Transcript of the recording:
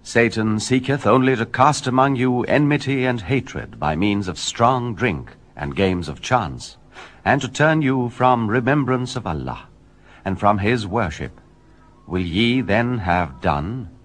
Satan seeketh only to cast among you enmity and hatred by means of strong drink and games of chance, and to turn you from remembrance of Allah, and from his worship. Will ye then have done?